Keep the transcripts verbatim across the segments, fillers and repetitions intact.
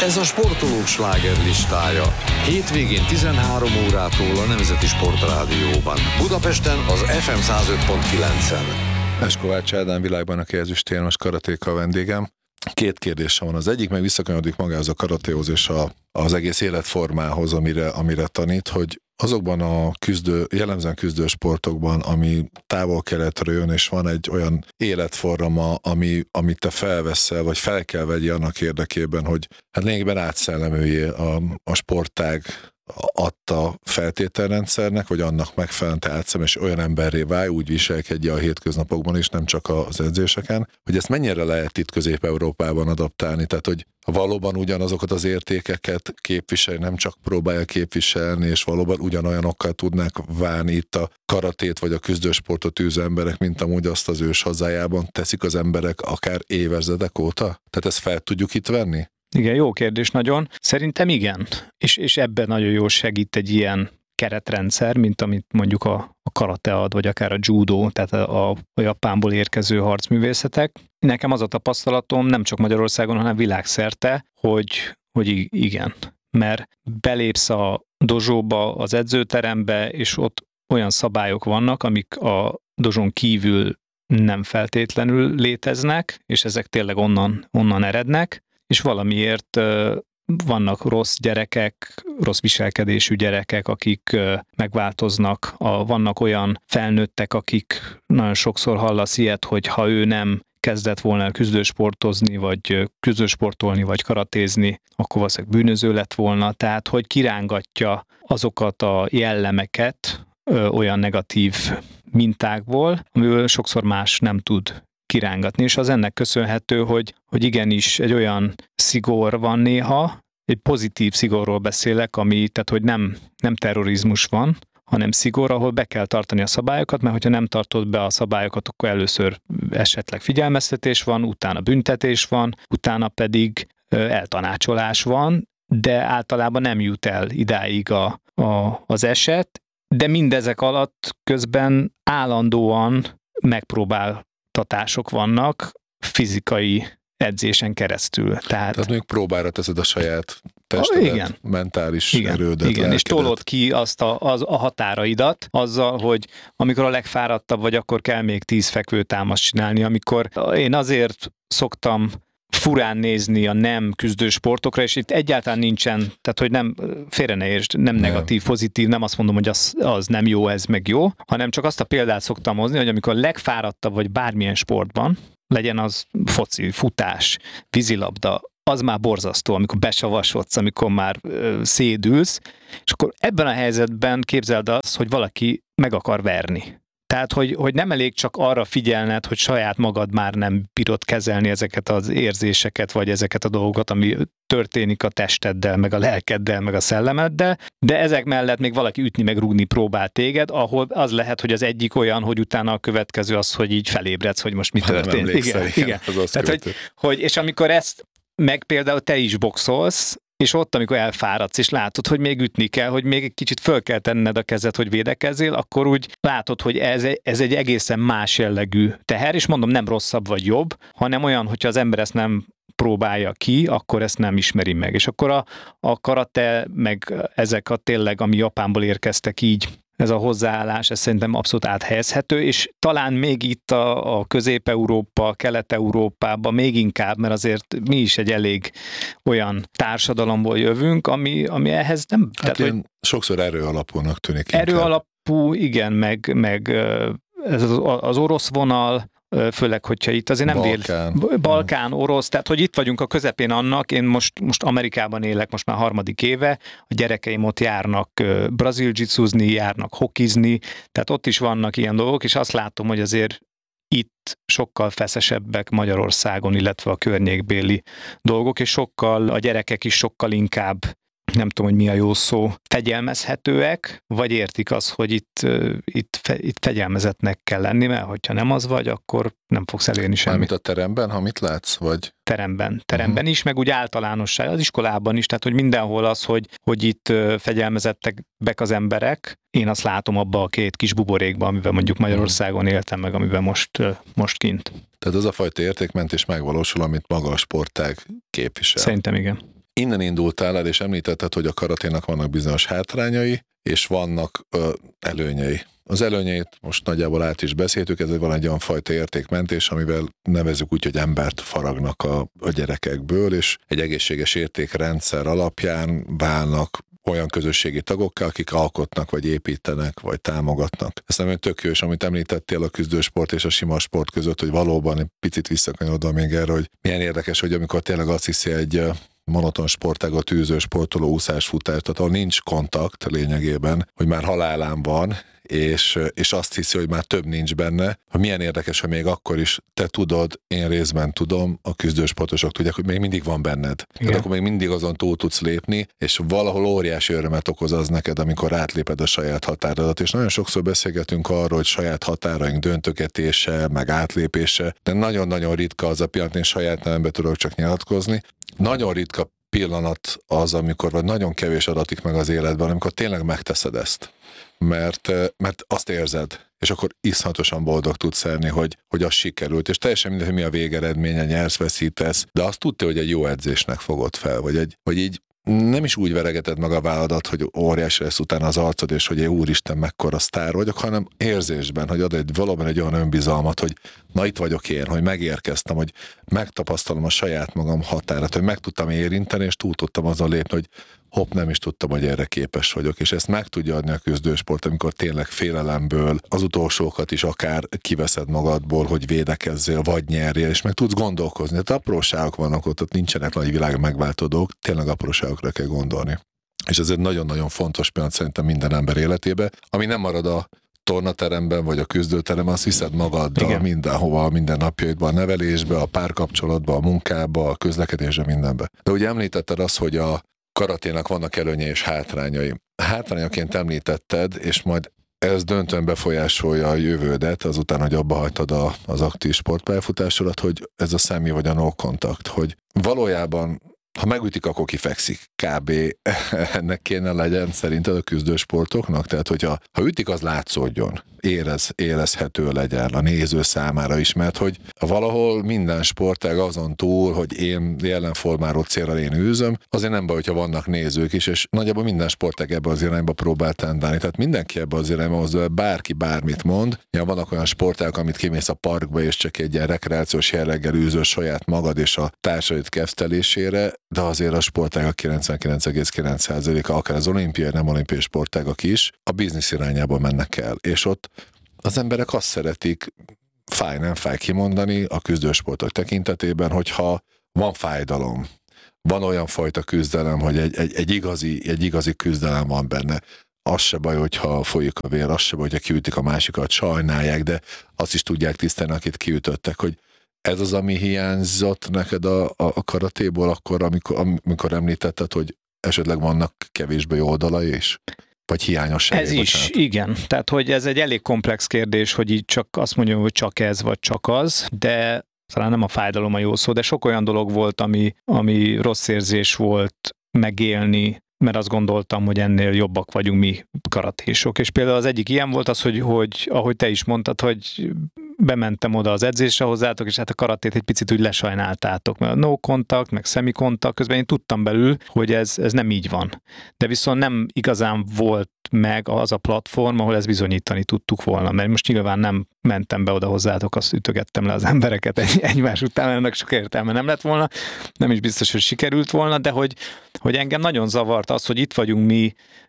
Ez a sportolók slágerlistája. Hétvégén tizenhárom órától a Nemzeti Sportrádióban. Budapesten az ef em száz öt pont kilencen. Kovács Ádám világbajnoki ezüstérmes karatéka vendégem. Két kérdésem van. Az egyik meg visszakanyarodik magához a karatéhoz és a, az egész életformához, amire, amire tanít, hogy azokban a küzdő, jellemzően küzdő sportokban, ami távol-keletről jön, és van egy olyan életforma, ami, amit te felveszel, vagy fel kell vegyi annak érdekében, hogy hát lényegben átszellemüljél a, a sportág adta feltételrendszernek, vagy annak megfelelően te átszem, és olyan emberré válj, úgy viselkedje a hétköznapokban is, nem csak az edzéseken, hogy ezt mennyire lehet itt Közép-Európában adaptálni, tehát hogy valóban ugyanazokat az értékeket képviselni, nem csak próbálja képviselni, és valóban ugyanolyanokkal tudnák válni itt a karatét, vagy a küzdősportot űző emberek, mint amúgy azt az ős hazájában teszik az emberek akár évezredek óta? Tehát ezt fel tudjuk itt venni? Igen, jó kérdés nagyon. Szerintem igen. És, és ebben nagyon jól segít egy ilyen keretrendszer, mint amit mondjuk a, a karate ad, vagy akár a judo, tehát a, a Japánból érkező harcművészetek. Nekem az a tapasztalatom, nem csak Magyarországon, hanem világszerte, hogy, hogy igen. Mert belépsz a dozsóba, az edzőterembe, és ott olyan szabályok vannak, amik a dozsón kívül nem feltétlenül léteznek, és ezek tényleg onnan, onnan erednek, és valamiért uh, vannak rossz gyerekek, rossz viselkedésű gyerekek, akik uh, megváltoznak. A, vannak olyan felnőttek, akik nagyon sokszor hallasz ilyet, hogy ha ő nem kezdett volna el küzdősportozni, vagy küzdősportolni, vagy karatézni, akkor valószínűleg bűnöző lett volna. Tehát, hogy kirángatja azokat a jellemeket ö, olyan negatív mintákból, amiből sokszor más nem tud kirángatni, és az ennek köszönhető, hogy, hogy igenis egy olyan szigor van néha, egy pozitív szigorról beszélek, ami, tehát hogy nem, nem terrorizmus van, hanem szigor, ahol be kell tartani a szabályokat, mert hogyha nem tartod be a szabályokat, akkor először esetleg figyelmeztetés van, utána büntetés van, utána pedig eltanácsolás van, de általában nem jut el idáig a, a, az eset, de mindezek alatt közben állandóan megpróbáltatások vannak fizikai edzésen keresztül. Tehát, Tehát mondjuk próbára teszed a saját testedet, igen, mentális igen, erődet, igen, és lelkedet. tolod ki azt a, az, a határaidat azzal, hogy amikor a legfáradtabb vagy, akkor kell még tíz fekvőtámaszt csinálni, amikor én azért szoktam furán nézni a nem küzdő sportokra, és itt egyáltalán nincsen, tehát hogy nem, félre ne értsd, nem negatív, nem. pozitív, nem azt mondom, hogy az, az nem jó, ez meg jó, hanem csak azt a példát szoktam hozni, hogy amikor a legfáradtabb vagy bármilyen sportban, legyen az foci, futás, vízilabda, az már borzasztó, amikor besavasodsz, amikor már ö, szédülsz, és akkor ebben a helyzetben képzeld azt, hogy valaki meg akar verni. Tehát, hogy, hogy nem elég csak arra figyelned, hogy saját magad már nem bírod kezelni ezeket az érzéseket, vagy ezeket a dolgokat, ami történik a testeddel, meg a lelkeddel, meg a szellemeddel, de ezek mellett még valaki ütni, meg rúgni próbál téged, ahol az lehet, hogy az egyik olyan, hogy utána a következő az, hogy így felébredsz, hogy most mi ha történt. Igen, igen. igen. Tehát, hogy, hogy, és amikor ezt, meg például te is boxolsz, és ott, amikor elfáradsz, és látod, hogy még ütni kell, hogy még egy kicsit föl kell tenned a kezed, hogy védekezzél, akkor úgy látod, hogy ez egy, ez egy egészen más jellegű teher, és mondom, nem rosszabb vagy jobb, hanem olyan, hogyha az ember ezt nem próbálja ki, akkor ezt nem ismeri meg. És akkor a, a karate, meg ezek a tényleg, ami Japánból érkeztek így, ez a hozzáállás, ez szerintem abszolút áthelyezhető, és talán még itt a, a Közép-Európa, Kelet-Európában még inkább, mert azért mi is egy elég olyan társadalomból jövünk, ami, ami ehhez nem... Hát tehát, hogy sokszor erő alapúnak tűnik. Erő inkább. alapú, igen, meg, meg ez az, az orosz vonal, főleg, hogyha itt azért nem Balkán. Dél, Balkán, orosz, tehát hogy itt vagyunk a közepén annak, én most, most Amerikában élek, most már harmadik éve, a gyerekeim ott járnak brazil jitsuzni, járnak hokizni, tehát ott is vannak ilyen dolgok, és azt látom, hogy azért itt sokkal feszesebbek Magyarországon, illetve a környékbéli dolgok, és sokkal, a gyerekek is sokkal inkább, nem tudom, hogy mi a jó szó, fegyelmezhetőek, vagy értik azt, hogy itt, itt, fe, itt fegyelmezetnek kell lenni, mert hogyha nem az vagy, akkor nem fogsz elérni semmit. Mármint a teremben, ha mit látsz, vagy? Teremben. Teremben uh-huh. is, meg úgy általánosság, az iskolában is, tehát hogy mindenhol az, hogy, hogy itt fegyelmezettek bek az emberek. Én azt látom abba a két kis buborékban, amiben mondjuk Magyarországon éltem meg, amiben most, most kint. Tehát az a fajta értékmentés megvalósul, amit maga a sportág képvisel. Szerintem igen. innen indultál el, és említetted, hogy a karaténak vannak bizonyos hátrányai, és vannak ö, előnyei. Az előnyeit most nagyjából át is beszéltük, ez van egy olyan fajta értékmentés, amivel nevezzük úgy, hogy embert faragnak a, a gyerekekből, és egy egészséges értékrendszer alapján válnak olyan közösségi tagokká, akik alkotnak, vagy építenek, vagy támogatnak. Ez nem tök jó, és amit említettél a küzdősport és a sima sport között, hogy valóban egy picit visszakanyarodva még erre, hogy milyen érdekes, hogy amikor tényleg azt hiszi egy monoton sportágat űző sportoló, úszás, futás, tehát ahol nincs kontakt lényegében, hogy már halálán van, és, és azt hiszi, hogy már több nincs benne. Ha milyen érdekes, hogy még akkor is te tudod, én részben tudom, a küzdősportosok tudják, hogy még mindig van benned. Igen. Tehát akkor még mindig azon túl tudsz lépni, és valahol óriási örömet okoz az neked, amikor átléped a saját határodat. És nagyon sokszor beszélgetünk arról, hogy saját határaink döntögetése, meg átlépése, de nagyon-nagyon ritka az a pillanat, én saját nevembe tudok csak nyilatkozni. Nagyon ritka pillanat az, amikor vagy nagyon kevés adatik meg az életben, amikor tényleg megteszed ezt. Mert, mert azt érzed, és akkor iszonyatosan boldog tudsz lenni, hogy, hogy az sikerült, és teljesen mindegy, hogy mi a végeredménye, nyersz, veszítesz, de azt tudja, hogy egy jó edzésnek fogod fel, vagy, egy, vagy így nem is úgy veregeted meg a válladat, hogy óriási lesz utána az arcod, és hogy úristen, mekkora sztár vagyok, hanem érzésben, hogy ad egy, valóban egy olyan önbizalmat, hogy na itt vagyok én, hogy megérkeztem, hogy megtapasztalom a saját magam határát, hogy meg tudtam érinteni, és túl tudtam azon lépni, hogy hopp, nem is tudtam, hogy erre képes vagyok, és ezt meg tudja adni a küzdősport, amikor tényleg félelemből az utolsókat is akár kiveszed magadból, hogy védekezzél, vagy nyerjél, és meg tudsz gondolkozni. Tehát apróságok vannak ott, ott nincsenek nagy világ megváltó dolgok, tényleg apróságokra kell gondolni. És ez egy nagyon-nagyon fontos pillanat szerintem minden ember életében, ami nem marad a tornateremben, vagy a küzdőteremben, azt viszed magaddal igen. mindenhova, minden napjaidban, a nevelésbe, a párkapcsolatba, a munkába, a közlekedésbe, mindenbe. De ugye említetted azt, hogy a karaténak vannak előnyei és hátrányai. Hátrányaként említetted, és majd ez döntően befolyásolja a jövődet, azután, hogy abba hagytad a, az aktív sportpályafutásodat, hogy ez a személy vagy a no contact, hogy valójában ha megütik, akkor kifekszik. Kb. Ennek kéne legyen szerinted a küzdősportoknak? Tehát, hogyha ha ütik, az látszódjon. Érez, érezhető legyen a néző számára is, mert hogy valahol minden sportág azon túl, hogy én jelenformáró célra én űzöm, azért nem baj, hogyha vannak nézők is, és nagyjából minden sportág ebbe az irányba próbál tendálni. Tehát mindenki ebbe az irányba hozzá, bárki bármit mond. Ja, vannak olyan sportágok, amit kimész a parkba, és csak egy ilyen rekreációs jelleggel űzöl saját magad és a társaid keftelésére, de azért a sportágak kilencvenkilenc egész kilenc százaléka, akár az olimpiai, nem olimpiai sportágak is, a biznisz irányába mennek el. És ott az emberek azt szeretik, fáj, nem fáj kimondani a küzdősportok tekintetében, hogyha van fájdalom, van olyan fajta küzdelem, hogy egy, egy, egy, igazi, egy igazi küzdelem van benne. Az se baj, hogyha folyik a vér, az se baj, hogyha kiütik a másikat, sajnálják, de azt is tudják tisztelni, akit kiütöttek, hogy ez az, ami hiányzott neked a, a, a karatéból akkor, amikor, amikor említetted, hogy esetleg vannak kevésbé jó oldalai is? Vagy hiányosság? Ez is, bocsánat. Igen. Tehát, hogy ez egy elég komplex kérdés, hogy így csak azt mondjam, hogy csak ez, vagy csak az, de talán nem a fájdalom a jó szó, de sok olyan dolog volt, ami, ami rossz érzés volt megélni, mert azt gondoltam, hogy ennél jobbak vagyunk mi karatésok. És például az egyik ilyen volt az, hogy, hogy ahogy te is mondtad, hogy bementem oda az edzésre hozzátok, és hát a karatét egy picit úgy lesajnáltátok, mert a no contact, meg semi contact, közben én tudtam belül, hogy ez, ez nem így van. De viszont nem igazán volt meg az a platform, ahol ezt bizonyítani tudtuk volna, mert most nyilván nem mentem be oda hozzátok, azt ütögettem le az embereket egy, egymás után, ennek sok értelme nem lett volna, nem is biztos, hogy sikerült volna, de hogy, hogy engem nagyon zavart az, hogy itt vagyunk mi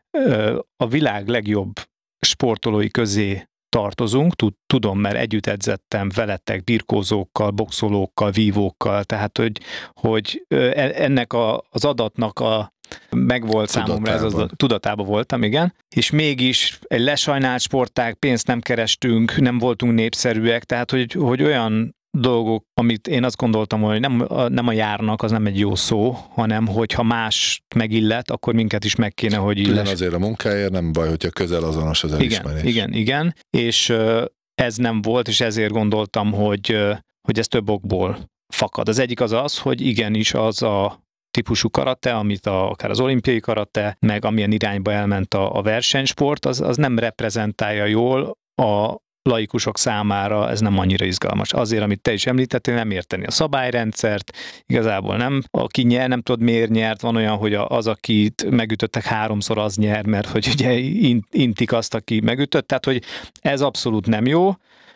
a világ legjobb sportolói közé tartozunk, tudom, mert együtt edzettem veletek, birkózókkal, boxolókkal, vívókkal, tehát hogy, hogy ennek a, az adatnak a megvolt számomra, ez az a tudatában voltam, igen, és mégis egy lesajnált sportág, pénzt nem kerestünk, nem voltunk népszerűek, tehát hogy, hogy olyan dolgok, amit én azt gondoltam, hogy nem, nem a járnak, az nem egy jó szó, hanem hogyha más megillet, akkor minket is meg kéne, hogy illes. Külön azért a munkáért nem baj, hogyha közel azonos az elismerés. Igen, igen, igen, és ez nem volt, és ezért gondoltam, hogy, hogy ez több okból fakad. Az egyik az az, hogy igenis az a típusú karate, amit a, akár az olimpiai karate, meg amilyen irányba elment a, a versenysport, az, az nem reprezentálja jól a laikusok számára ez nem annyira izgalmas. Azért, amit te is említettél, nem érteni a szabályrendszert, igazából nem. Aki nyer, nem tudod miért nyert, van olyan, hogy az, akit megütöttek háromszor, az nyer, mert hogy ugye intik azt, aki megütött, tehát hogy ez abszolút nem jó,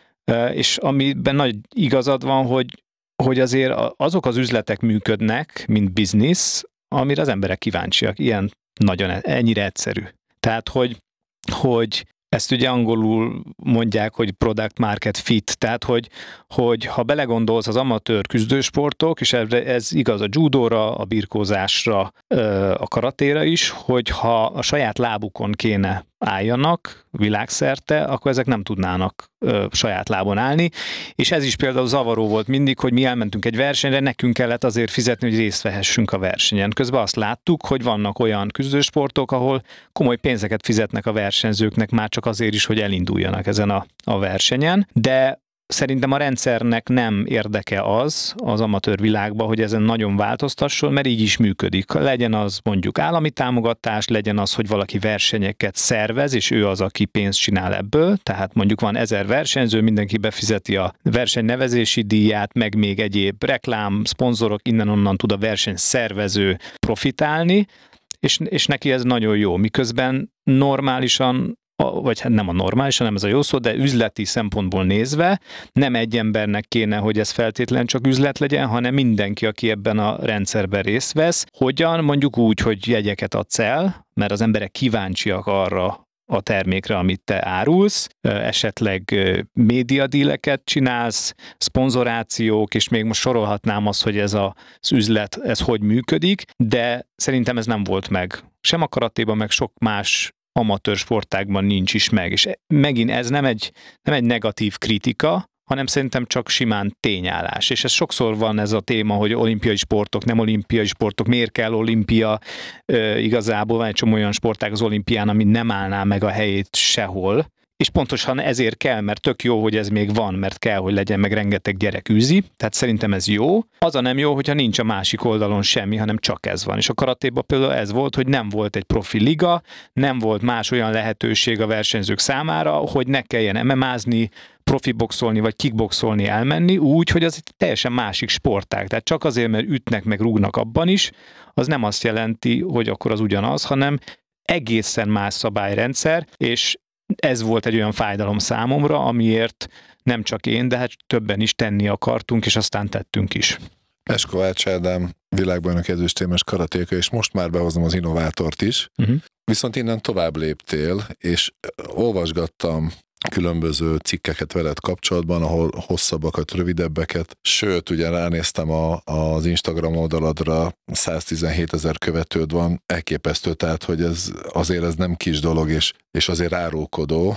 és amiben nagy igazad van, hogy, hogy azért azok az üzletek működnek, mint biznisz, amire az emberek kíváncsiak. Ilyen nagyon ennyire egyszerű. Tehát, hogy, hogy ezt ugye angolul mondják, hogy product market fit, tehát hogy, hogy ha belegondolsz az amatőr küzdősportok, és ez igaz a judóra, a birkózásra, a karatéra is, hogy ha a saját lábukon kéne álljanak világszerte, akkor ezek nem tudnának ö, saját lábon állni, és ez is például zavaró volt mindig, hogy mi elmentünk egy versenyre, nekünk kellett azért fizetni, hogy részt vehessünk a versenyen. Közben azt láttuk, hogy vannak olyan küzdősportok, ahol komoly pénzeket fizetnek a versenyzőknek már csak azért is, hogy elinduljanak ezen a, a versenyen, de szerintem a rendszernek nem érdeke az az amatőr világban, hogy ezen nagyon változtasson, mert így is működik. Legyen az mondjuk állami támogatás, legyen az, hogy valaki versenyeket szervez, és ő az, aki pénzt csinál ebből, tehát mondjuk van ezer versenyző, mindenki befizeti a versenynevezési díját, meg még egyéb reklám, szponzorok, innen-onnan tud a versenyszervező profitálni, és, és neki ez nagyon jó, miközben normálisan vagy hát nem a normális, hanem ez a jó szó, de üzleti szempontból nézve nem egy embernek kéne, hogy ez feltétlen csak üzlet legyen, hanem mindenki, aki ebben a rendszerben részt vesz. Hogyan? Mondjuk úgy, hogy jegyeket adsz el, mert az emberek kíváncsiak arra a termékre, amit te árulsz, esetleg médiadíleket csinálsz, szponzorációk, és még most sorolhatnám azt, hogy ez az üzlet, ez hogy működik, de szerintem ez nem volt meg. Sem a karatéban, meg sok más amatőr sportágban nincs is meg, és megint ez nem egy, nem egy negatív kritika, hanem szerintem csak simán tényállás. És ez sokszor van ez a téma, hogy olimpiai sportok, nem olimpiai sportok, miért kell olimpia, e, igazából van egy csomó olyan sportág az olimpián, ami nem állná meg a helyét sehol, és pontosan ezért kell, mert tök jó, hogy ez még van, mert kell, hogy legyen, meg rengeteg gyerek űzi, tehát szerintem ez jó. Az a nem jó, hogyha nincs a másik oldalon semmi, hanem csak ez van. És a karatéban például ez volt, hogy nem volt egy profi liga, nem volt más olyan lehetőség a versenyzők számára, hogy ne kelljen em em á-zni, profi boxolni, vagy kickboxolni, elmenni, úgy, hogy az egy teljesen másik sportág. Tehát csak azért, mert ütnek, meg rúgnak abban is, az nem azt jelenti, hogy akkor az ugyanaz, hanem egészen más szabályrendszer, és ez volt egy olyan fájdalom számomra, amiért nem csak én, de hát többen is tenni akartunk, és aztán tettünk is. Es. Kovács Ádám, világbajnok ezüstérmes karatéka, és most már behozom az innovátort is. Uh-huh. Viszont innen tovább léptél, és olvasgattam különböző cikkeket veled kapcsolatban, ahol hosszabbakat, rövidebbeket, sőt, ugye ránéztem a, az Instagram oldaladra, száztizenhétezer követőd van, elképesztő, tehát, hogy ez azért ez nem kis dolog, és, és azért árulkodó,